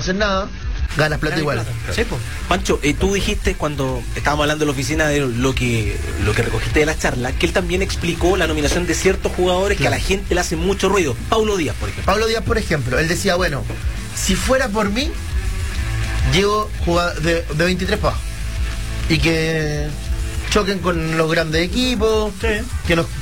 hacer nada, ganas plata igual. Sí, pues. Pancho, tú dijiste cuando estábamos hablando en la oficina de lo que recogiste de la charla, que él también explicó la nominación de ciertos jugadores que a la gente le hacen mucho ruido. Paulo Díaz, por ejemplo. Paulo Díaz, por ejemplo, él decía, bueno, si fuera por mí, llego de 23 para abajo. Y que choquen con los grandes equipos, que nos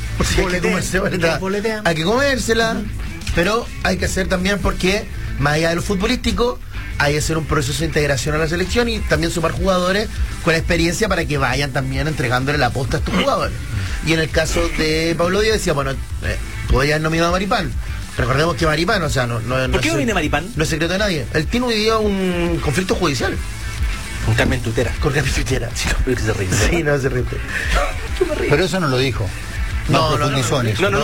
hay que comérsela, pero hay que hacer también, porque más allá de lo futbolístico, hay que hacer un proceso de integración a la selección y también sumar jugadores con experiencia para que vayan también entregándole la posta a estos jugadores. Y en el caso de Paulo Díaz decía, bueno, podría haber nominado a Maripán. Recordemos que Maripán, o sea, ¿por qué no viene Maripán? No es secreto de nadie. Él tiene hoy día un conflicto judicial. Con Carmen Tutera. Con Carmen Tutera. Sí, no, pero que se ríe. Sí, no se ríe. Pero eso no lo dijo. No, pero es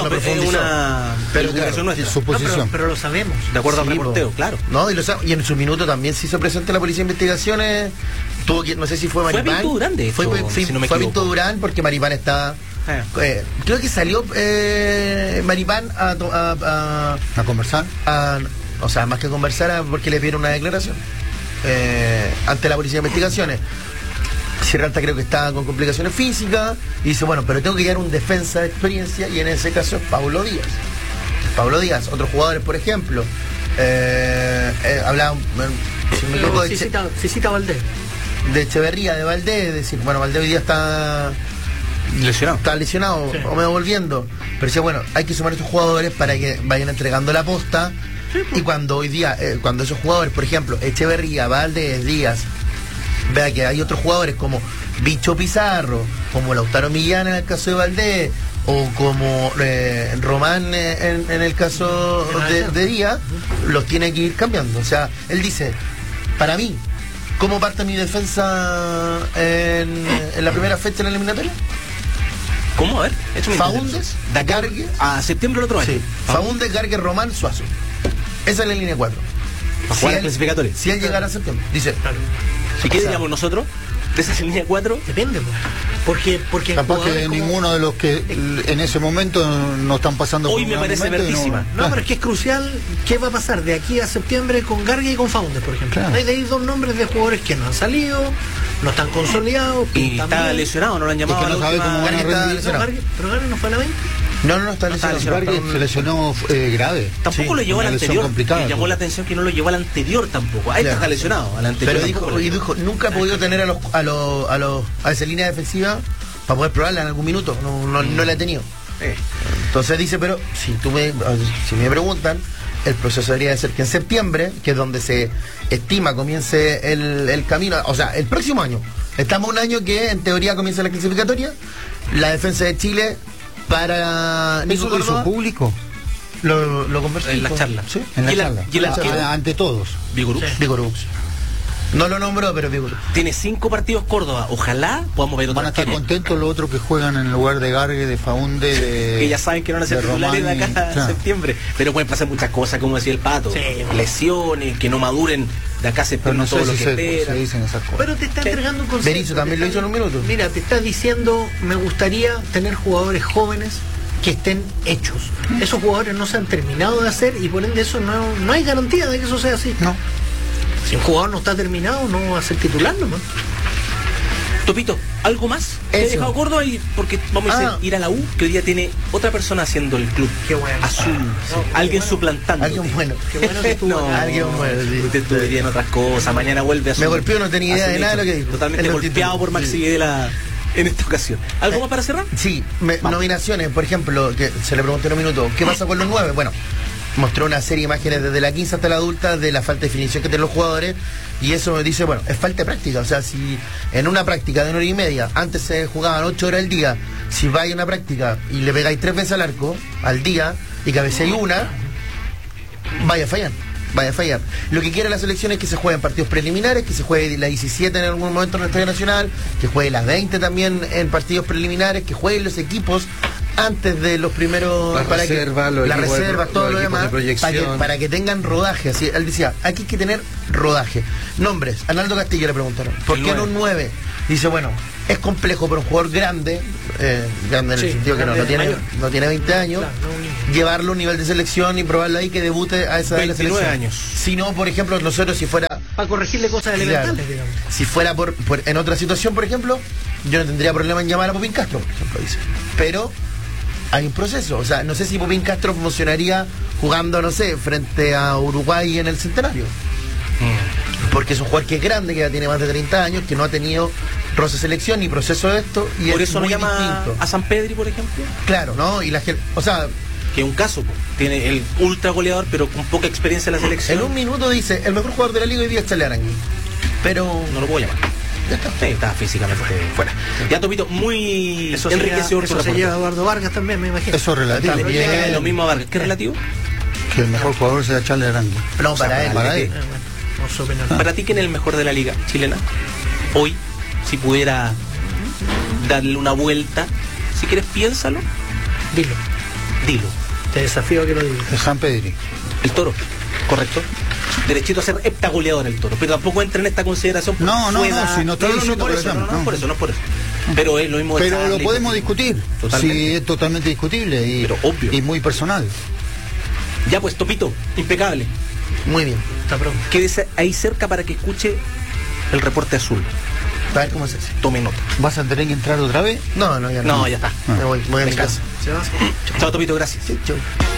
una suposición. pero lo sabemos, de acuerdo al reporteo, claro. No, y en su minuto también se hizo presente la Policía de Investigaciones. Tuvo que, no sé si fue Maripán. Fue Pinto Durán, de hecho, si no me fue Pinto Durán, porque Maripán estaba... creo que salió Maripán a conversar. O sea, más que conversar, porque le pidieron una declaración ante la Policía de Investigaciones. Sierra Alta creo que estaba con complicaciones físicas y dice, bueno, pero tengo que llevar un defensa de experiencia, y en ese caso es Paulo Díaz. Paulo Díaz, otros jugadores, por ejemplo, hablaban, si me equivoco, cita Valdés. De Echeverría, de Valdés, decir, bueno, Valdés hoy día está lesionado, sí, o medio volviendo, pero decía, bueno, hay que sumar a estos jugadores para que vayan entregando la posta. Sí, pues. Y cuando hoy día, cuando esos jugadores, por ejemplo, Echeverría, Valdés, Díaz, vea que hay otros jugadores como Bicho Pizarro, como Lautaro Millán en el caso de Valdés, o como Román en el caso de Díaz, los tiene que ir cambiando. O sea, él dice, para mí, ¿cómo parte mi defensa en la primera fecha en la eliminatoria? ¿Cómo? A ver, Faúndez, Gargue, a septiembre del otro año. Sí. Faúndez, Gargue, Román, Suazo. Esa es la línea 4. Para jugar clasificatoria. Si él llegara a septiembre, dice. Claro. ¿Y qué diríamos nosotros? ¿De esa línea 4? Depende, porque capaz que como... ninguno de los que en ese momento no están pasando hoy me parece verdísima. No, pero es que es crucial qué va a pasar de aquí a septiembre con Gargue y con Faúndez, por ejemplo. Claro. Hay de ahí dos nombres de jugadores que no han salido, no están consolidados. Y está lesionado, no lo han llamado. Es que no sabe cómo van a rendir. Pero Gargue no fue a la 20. No está lesionado. Se lesionó grave. Tampoco lo llevó al anterior. Me llamó la atención que no lo llevó al anterior tampoco. A este está lesionado, al anterior. Pero dijo, nunca ha podido tener a esa línea defensiva para poder probarla en algún minuto. No la ha tenido. Entonces dice, pero si me preguntan, el proceso debería de ser que en septiembre, que es donde se estima comience el camino, o sea, el próximo año. Estamos un año que en teoría comienza la clasificatoria. La defensa de Chile para Nico Córdoba. ¿Eso público? Lo conversé en la charla. ¿Sí? En la charla. Ante todos. Vigorux. No lo nombró, pero Vigorux. Tiene 5 partidos Córdoba. Ojalá podamos ver otros. Van a estar contentos los otros que juegan en lugar de Gargue, de Faúndez, que ya saben que no van a ser titulares de acá a septiembre. Pero pueden pasar muchas cosas, como decía el Pato. Sí. Lesiones, que no maduren de acá a septiembre, todo lo que esperan. Se dicen esas cosas. Pero te está entregando un concepto. Berizzo también lo hizo en un minuto. Mira, te está diciendo, me gustaría tener jugadores jóvenes que estén hechos. Esos jugadores no se han terminado de hacer y por ende eso no hay garantía de que eso sea así. No. Si un jugador no está terminado, no va a ser titular nomás. Topito, ¿algo más? Te he dejado Córdoba porque vamos a ir a la U, que hoy día tiene otra persona haciendo el club. Qué bueno. Azul. Alguien suplantando. Alguien bueno. Qué bueno que estuvo alguien bueno. Usted estuviera en otras cosas. Mañana vuelve a su... Me golpeó, no tenía idea de nada de lo que dijo. Totalmente golpeado por Maxi Videla en esta ocasión. ¿Algo más para cerrar? Sí, nominaciones, por ejemplo, que se le pregunté en un minuto, ¿qué pasa con los 9? Bueno, mostró una serie de imágenes desde la 15 hasta la adulta de la falta de definición que tienen los jugadores, y eso me dice, bueno, es falta de práctica. O sea, si en una práctica de 1 hora y media antes se jugaban 8 horas al día, si vais a una práctica y le pegáis 3 veces al arco al día y cabeceáis una, vaya a fallar. Lo que quiere la selección es que se jueguen partidos preliminares, que se juegue la 17 en algún momento en el Estadio Nacional, que juegue las 20 también en partidos preliminares, que jueguen los equipos antes de los primeros, la reserva, todo lo demás, para que tengan rodaje. Así, él decía, aquí hay que tener rodaje. Nombres, Arnaldo Castillo le preguntaron, ¿por qué no un 9? Dice, bueno, es complejo, pero un jugador grande en el sentido que no tiene 20 años, llevarlo a un nivel de selección y probarlo ahí que debute a esa edad de la selección. 29 años. Si no, por ejemplo, nosotros si fuera... Para corregirle cosas elementales, digamos. Si fuera en otra situación, por ejemplo, yo no tendría problema en llamar a Popín Castro, por ejemplo, dice. Pero hay un proceso. O sea, no sé si Popín Castro funcionaría jugando, no sé, frente a Uruguay en el Centenario. Porque es un jugador que es grande, que ya tiene más de 30 años, que no ha tenido roce selección ni proceso de esto. Y por es eso no muy llama distinto. a San Pedri, por ejemplo. Claro, ¿no? Y la gente, o sea, que es un caso, po. Tiene el ultra goleador, pero con poca experiencia en la selección. en un minuto dice, el mejor jugador de la liga hoy día es Charly Arangui. Pero no lo puedo llamar. ya está. Sí, está físicamente fuera. Ya, Topito, muy Eso enriquecedor tu se reporte. lleva a Eduardo Vargas también, me imagino. Eso es relativo. Está bien. Es lo mismo a Vargas. ¿Qué es relativo? Que el mejor jugador sea Charly Arangui. No, para él. Para él. Bueno, no su opinión. Para ti, ¿quién es el mejor de la liga chilena? Hoy, si pudiera darle una vuelta, si quieres piénsalo, dilo. Te desafío a que lo digas. De San Pedri. El Toro, correcto. Derechito a ser heptagoleador el Toro, pero tampoco entra en esta consideración. No, si no estoy diciendo por que eso, lo llame, no por eso. Pero es lo mismo. Pero Charly, lo podemos discutir. Totalmente. Sí, es totalmente discutible y, Pero obvio. y muy personal. Ya pues, Topito, impecable. Muy bien. Hasta pronto. Quédese ahí cerca para que escuche el reporte azul. Para ver cómo se hace. Tome nota. ¿Vas a tener que entrar otra vez? No, ya no. No, ya está. Me voy a mi casa. ¿Se va? Chao, Topito, gracias. Chau.